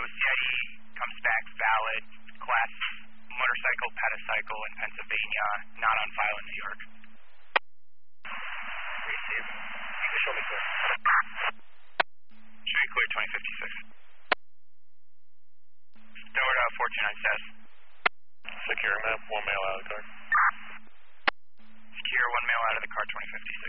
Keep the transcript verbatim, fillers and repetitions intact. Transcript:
C I D comes back valid, class motorcycle, petacycle in Pennsylvania, not on file in New York. Receive. You can show me clear. Show me clear twenty fifty-six. Stoward uh, four two nine status. Secure map, one male out of the car. Secure one male out of the car, twenty fifty-six.